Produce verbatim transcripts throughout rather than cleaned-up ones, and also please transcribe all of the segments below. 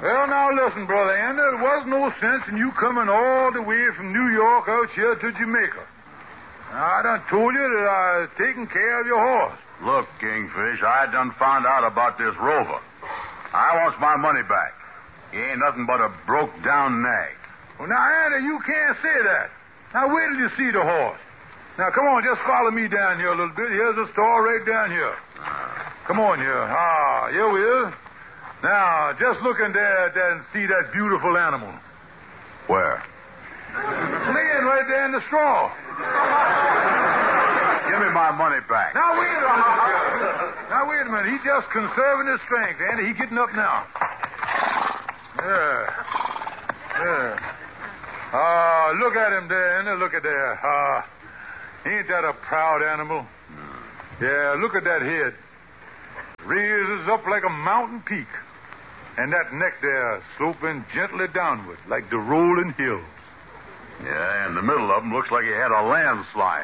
Well, now listen, Brother Andy, there was no sense in you coming all the way from New York out here to Jamaica. Now, I done told you that I was taking care of your horse. Look, Kingfish, I done found out about this Rover. I wants my money back. He ain't nothing but a broke-down nag. Well, now, Andy, you can't say that. Now, wait till you see the horse. Now, come on, just follow me down here a little bit. Here's the store right down here. Come on here. Ah, here we is. Now, just look in there at that and see that beautiful animal. Where? Laying right there in the straw. Give me my money back. Now, wait a minute. Now, wait a minute. He's just conserving his strength, Andy. He's getting up now. Yeah. Yeah. Ah, uh, look at him there, Andy. Look at there. Ah, uh, ain't that a proud animal? Mm. Yeah, look at that head. Raises up like a mountain peak. And that neck there sloping gently downward like the rolling hills. Yeah, in the middle of him looks like he had a landslide.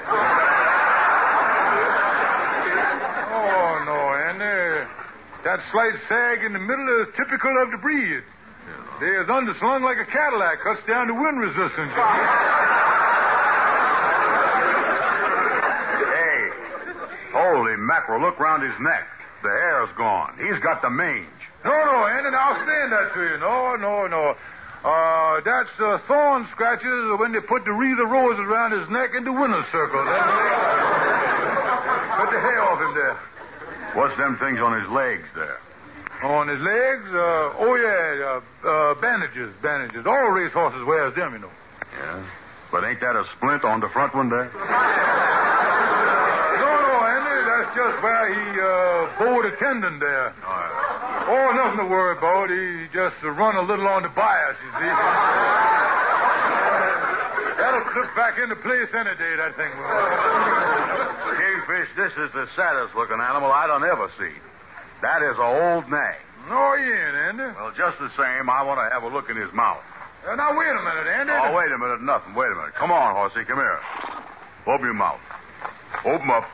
Oh, no, Andy. That slight sag in the middle is typical of the breed. Yeah. They is underslung like a Cadillac, cuts down the wind resistance. Hey, holy mackerel, look round his neck. The hair's gone. He's got the mange. No, no, Andy, I'll explain that to you. No, no, no. Uh, that's uh, thorn scratches when they put the wreath of roses around his neck in the winner's circle. Cut the hair off him there. What's them things on his legs there? On his legs? Uh, oh, yeah, uh, uh, bandages, bandages. All racehorses wears them, you know. Yeah? But ain't that a splint on the front one there? No, no, Andy, that's just where he uh, bowed a tendon there. Oh, yeah. Oh, nothing to worry about. He just uh, run a little on the bias, you see. That'll clip back into place any day, that thing will. Kingfish, this is the saddest-looking animal I done ever seen. That is a old nag. No, he ain't, Andy. Well, just the same, I want to have a look in his mouth. Uh, now, wait a minute, Andy. Oh, wait a minute, nothing. Wait a minute. Come on, horsey, come here. Open your mouth. Open up.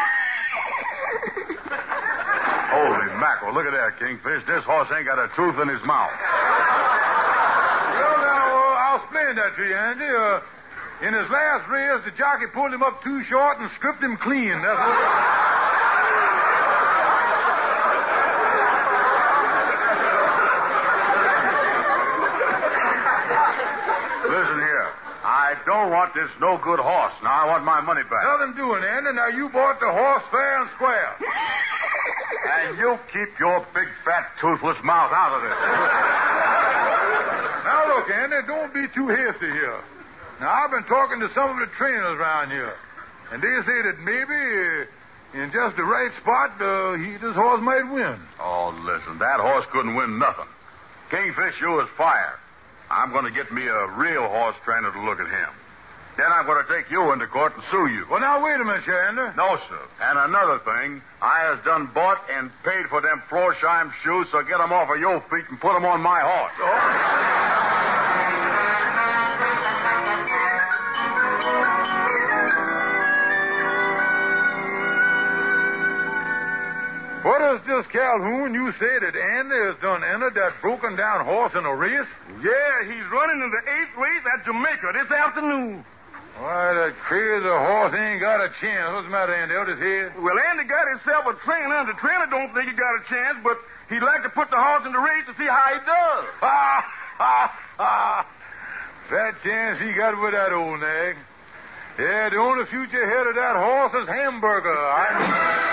Holy mackerel, look at that, Kingfish. This horse ain't got a tooth in his mouth. Well, now, uh, I'll explain that to you, Andy. Uh, in his last race, the jockey pulled him up too short and stripped him clean. That's what... Listen here. I don't want this no-good horse. Now, I want my money back. Nothing doing, Andy. Now, you bought the horse fair and square. And you keep your big, fat, toothless mouth out of this. Now, look, Andy, don't be too hasty here. Now, I've been talking to some of the trainers around here, and they say that maybe uh, in just the right spot, uh, he, this horse might win. Oh, listen, that horse couldn't win nothing. Kingfish, you is fired. I'm going to get me a real horse trainer to look at him. Then I'm going to take you into court and sue you. Well, now, wait a minute, Andy. No, sir. And another thing, I has done bought and paid for them Florsheim shoes, so get them off of your feet and put them on my horse. Oh. What is this, Calhoun? You say that Andy has done entered that broken-down horse in a race? Yeah, he's running in the eighth race at Jamaica this afternoon. Why, that crazy horse ain't got a chance. What's the matter, Andy? Out his head? Well, Andy got himself a trainer, and the trainer don't think he got a chance, but he'd like to put the horse in the race to see how he does. Ha, ha, ha. That chance he got with that old nag. Yeah, the only future ahead of that horse is hamburger. I...